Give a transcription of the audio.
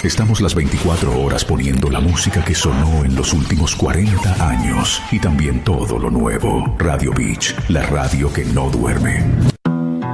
Estamos las 24 horas poniendo la música que sonó en los últimos 40 años y también todo lo nuevo. Radio Beach, la radio que no duerme.